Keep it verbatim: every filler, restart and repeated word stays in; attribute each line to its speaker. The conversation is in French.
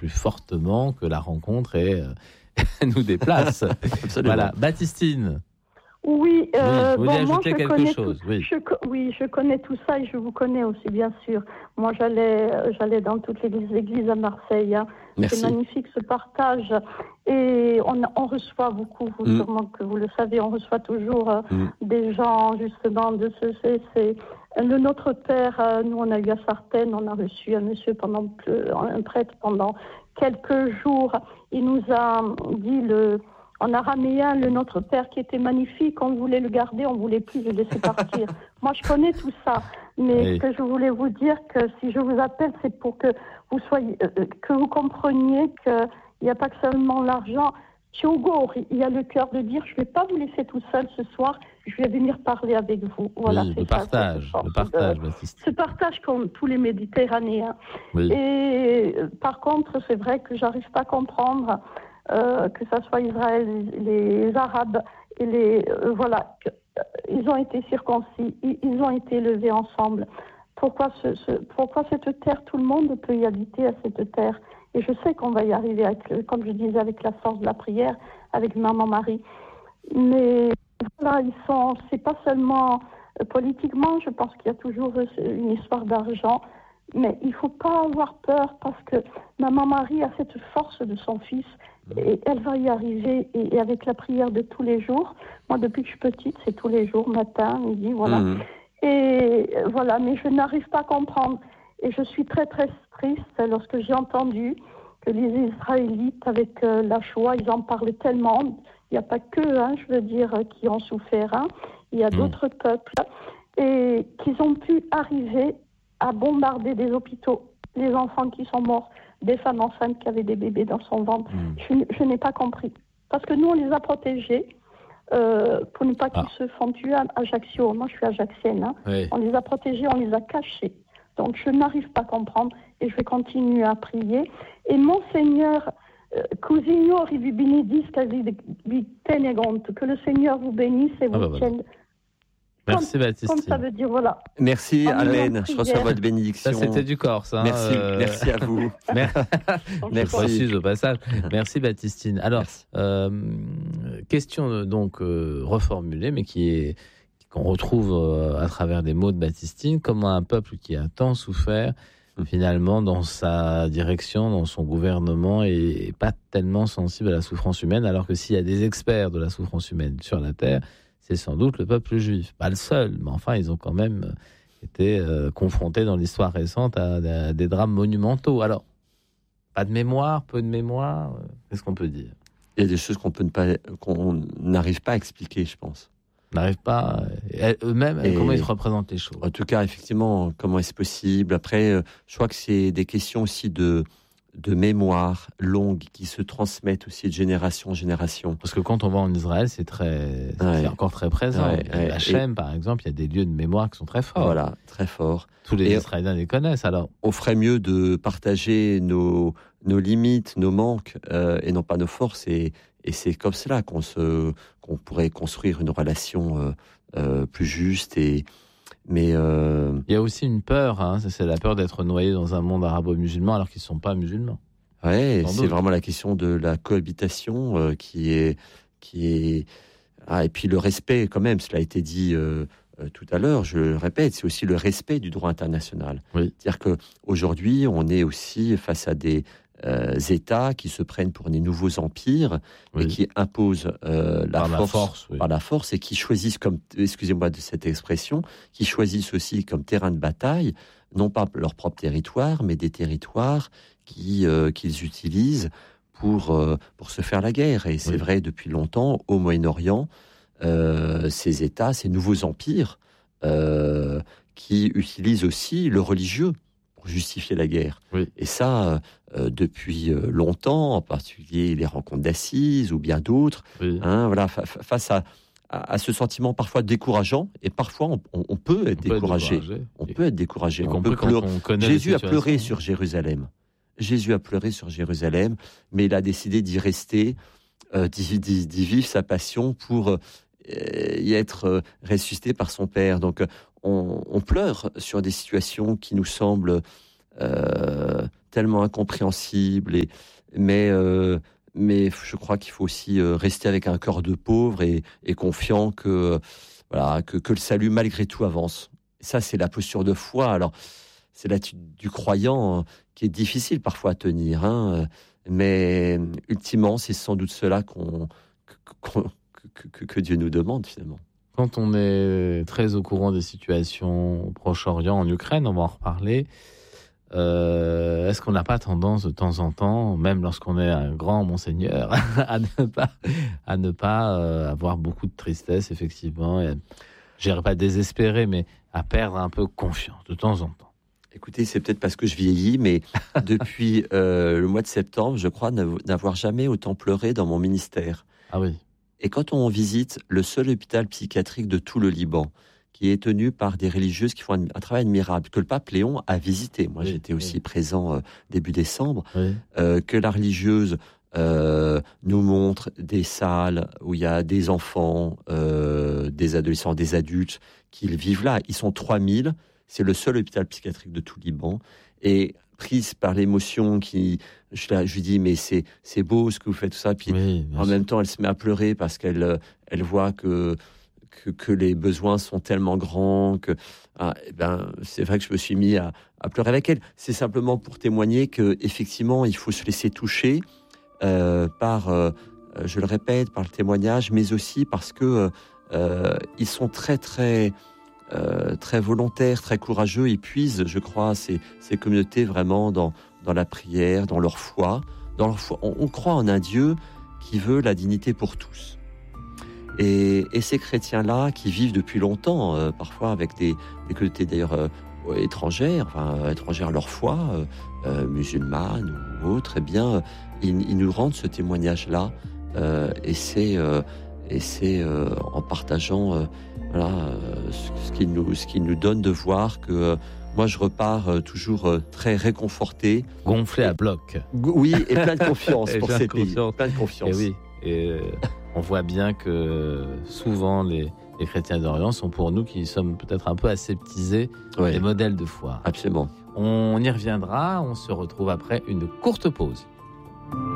Speaker 1: plus fortement que la rencontre et euh, nous déplace. Voilà, Baptistine.
Speaker 2: Oui, euh,
Speaker 1: oui, vous voulez
Speaker 2: bon, moi
Speaker 1: ajouter
Speaker 2: je
Speaker 1: quelque
Speaker 2: connais
Speaker 1: chose,
Speaker 2: tout,
Speaker 1: oui.
Speaker 2: Je, oui, je connais tout ça et je vous connais aussi, bien sûr. Moi, j'allais, j'allais dans toutes les églises à Marseille. Hein. C'est magnifique ce partage et on, on reçoit beaucoup, vous, mm. sûrement que vous le savez, on reçoit toujours euh, mm. des gens justement de ce, c'est, c'est le Notre Père. Euh, nous, on a eu à Sartène, on a reçu un monsieur pendant un prêtre pendant quelques jours. Il nous a dit le En araméen, le Notre Père qui était magnifique, on voulait le garder, on voulait plus le laisser partir. Moi, je connais tout ça, mais oui. ce que je voulais vous dire, que si je vous appelle, c'est pour que vous soyez, euh, que vous compreniez qu'il n'y a pas que seulement l'argent. Thiogo, il y a le cœur de dire, je ne vais pas vous laisser tout seul ce soir, je vais venir parler avec vous. Voilà,
Speaker 1: oui,
Speaker 2: c'est
Speaker 1: le
Speaker 2: ça,
Speaker 1: partage, le partage,
Speaker 2: de, ce partage comme tous les Méditerranéens. Oui. Et euh, par contre, c'est vrai que j'arrive pas à comprendre. Euh, que ça soit Israël, les, les Arabes et les euh, voilà, que, euh, ils ont été circoncis, ils, ils ont été élevés ensemble. Pourquoi ce, ce, pourquoi cette terre, tout le monde peut y habiter à cette terre. Et je sais qu'on va y arriver, avec, comme je disais, avec la force de la prière, avec Maman Marie. Mais voilà, ils sont, c'est pas seulement euh, politiquement. Je pense qu'il y a toujours une histoire d'argent. Mais il ne faut pas avoir peur parce que Maman Marie a cette force de son fils et elle va y arriver et, et avec la prière de tous les jours. Moi, depuis que je suis petite, c'est tous les jours, matin, midi, voilà. Mmh. Et voilà, mais je n'arrive pas à comprendre. Et je suis très, très triste lorsque j'ai entendu que les Israélites, avec euh, la Shoah, ils en parlent tellement. Il n'y a pas que, hein, je veux dire, qui ont souffert. Hein. Il y a mmh. d'autres peuples et qu'ils ont pu arriver à bombarder des hôpitaux, les enfants qui sont morts, des femmes enceintes qui avaient des bébés dans son ventre. Mmh. Je, je n'ai pas compris. Parce que nous, on les a protégés euh, pour ne pas qu'ils ah. se font tuer à Ajaccio. Moi, je suis ajaxienne. Hein. Oui. On les a protégés, on les a cachés. Donc, je n'arrive pas à comprendre et je vais continuer à prier. Et mon Seigneur, que le Seigneur vous bénisse et vous ah bah tienne.
Speaker 1: Voilà. Merci Baptiste.
Speaker 2: Comme ça veut dire, voilà.
Speaker 3: Merci Alain, je reçois votre bénédiction.
Speaker 1: Ça c'était du Corse. Hein,
Speaker 3: merci,
Speaker 1: euh...
Speaker 3: merci à vous.
Speaker 1: Merci. Précise au passage. Merci Baptistine. Alors, merci. Euh, question donc euh, reformulée, mais qui est qu'on retrouve euh, à travers des mots de Baptistine. Comment un peuple qui a tant souffert, mmh. finalement, dans sa direction, dans son gouvernement, est pas tellement sensible à la souffrance humaine, alors que s'il y a des experts de la souffrance humaine sur la terre, c'est sans doute le peuple juif. Pas le seul, mais enfin, ils ont quand même été euh, confrontés dans l'histoire récente à, à, à des drames monumentaux. Alors, pas de mémoire, peu de mémoire, euh, qu'est-ce qu'on peut dire ?
Speaker 3: Il y a des choses qu'on peut ne pas, qu'on n'arrive pas à expliquer, je pense.
Speaker 1: On n'arrive pas, euh, eux-mêmes, Et, comment ils se représentent les choses ?
Speaker 3: En tout cas, effectivement, comment est-ce possible ? Après, euh, je crois que c'est des questions aussi de... de mémoire longue qui se transmettent aussi de génération en génération.
Speaker 1: Parce que quand on va en Israël, c'est très, c'est ouais. encore très présent. Ouais, ouais. Hachem, par exemple, il y a des lieux de mémoire qui sont très forts.
Speaker 3: Voilà, très forts.
Speaker 1: Tous les et Israéliens les connaissent, alors.
Speaker 3: On ferait mieux de partager nos, nos limites, nos manques, euh, et non pas nos forces. Et, et c'est comme cela qu'on se, qu'on pourrait construire une relation euh, euh, plus juste et, Mais euh...
Speaker 1: il y a aussi une peur, hein, c'est la peur d'être noyé dans un monde arabo-musulman alors qu'ils ne sont pas musulmans.
Speaker 3: Ouais, c'est vraiment la question de la cohabitation euh, qui est, qui est, ah, et puis le respect quand même. Cela a été dit euh, euh, tout à l'heure. Je le répète, c'est aussi le respect du droit international.
Speaker 1: Oui.
Speaker 3: C'est-à-dire que aujourd'hui, on est aussi face à des Euh, États qui se prennent pour des nouveaux empires oui. et qui imposent euh, la,
Speaker 1: par
Speaker 3: force,
Speaker 1: la force oui.
Speaker 3: par la force et qui choisissent comme, excusez-moi de cette expression, qui choisissent aussi comme terrain de bataille, non pas leur propre territoire, mais des territoires qui, euh, qu'ils utilisent pour, euh, pour se faire la guerre. Et c'est oui. vrai depuis longtemps, au Moyen-Orient, euh, ces États, ces nouveaux empires euh, qui utilisent aussi le religieux justifier la guerre.
Speaker 1: Oui.
Speaker 3: Et ça, euh, depuis longtemps, en particulier les rencontres d'assises ou bien d'autres,
Speaker 1: oui.
Speaker 3: hein, voilà, fa- face à, à, à ce sentiment parfois décourageant, et parfois on, on, on peut être on découragé. Peut être découragé. On et, peut être découragé. On peut pleurer. On Jésus a pleuré sur Jérusalem. Jésus a pleuré sur Jérusalem, mais il a décidé d'y rester, euh, d'y, d'y, d'y vivre sa passion pour euh, y être euh, ressuscité par son Père. Donc, on, on pleure sur des situations qui nous semblent euh, tellement incompréhensible. Et, mais, euh, mais je crois qu'il faut aussi euh, rester avec un cœur de pauvre et, et confiant que, voilà, que, que le salut, malgré tout, avance. Et ça, c'est la posture de foi. Alors, c'est l'attitude du croyant hein, qui est difficile parfois à tenir. Hein, mais ultimement, c'est sans doute cela qu'on, qu'on, que, que, que Dieu nous demande, finalement.
Speaker 1: Quand on est très au courant des situations au Proche-Orient, en Ukraine, on va en reparler, euh, est-ce qu'on n'a pas tendance de temps en temps, même lorsqu'on est un grand monseigneur, à ne pas, à ne pas euh, avoir beaucoup de tristesse, effectivement, et, je dirais pas désespérer, mais à perdre un peu confiance de temps en temps?
Speaker 3: Écoutez, c'est peut-être parce que je vieillis, mais depuis euh, le mois de septembre, je crois n'avoir jamais autant pleuré dans mon ministère.
Speaker 1: Ah oui.
Speaker 3: Et quand on visite le seul hôpital psychiatrique de tout le Liban, qui est tenu par des religieuses qui font un, un travail admirable, que le pape Léon a visité, moi oui, j'étais aussi oui. présent euh, début décembre, oui. euh, que la religieuse euh, nous montre des salles où il y a des enfants, euh, des adolescents, des adultes qui vivent là. Ils sont trois mille. C'est le seul hôpital psychiatrique de tout le Liban. Et prise par l'émotion, qui, je, je lui dis, mais c'est, c'est beau ce que vous faites, tout ça. Puis oui, en sûr. Même temps, elle se met à pleurer parce qu'elle elle voit que, que, que les besoins sont tellement grands. Que, ah, eh ben, c'est vrai que je me suis mis à, à pleurer avec elle. C'est simplement pour témoigner qu'effectivement, il faut se laisser toucher euh, par, euh, je le répète, par le témoignage, mais aussi parce que euh, ils sont très, très... Euh, très volontaires, très courageux. Ils puisent, je crois, ces, ces communautés vraiment dans, dans la prière, dans leur foi. Dans leur foi. On, on croit en un Dieu qui veut la dignité pour tous. Et, et ces chrétiens-là, qui vivent depuis longtemps, euh, parfois avec des, des communautés d'ailleurs euh, étrangères, enfin, étrangères à leur foi, euh, euh, musulmanes ou autres, eh bien, ils, ils nous rendent ce témoignage-là. Euh, et c'est, euh, et c'est euh, en partageant... Euh, Voilà, euh, ce, qui nous, ce qui nous donne de voir que euh, moi je repars euh, toujours euh, très réconforté.
Speaker 1: Gonflé à bloc.
Speaker 3: Oui, et plein de confiance pour ces pays. Plein de confiance.
Speaker 1: Et oui, et euh, on voit bien que souvent les, les chrétiens d'Orient sont pour nous qui sommes peut-être un peu aseptisés ouais. des modèles de foi.
Speaker 3: Absolument.
Speaker 1: On y reviendra, on se retrouve après une courte pause.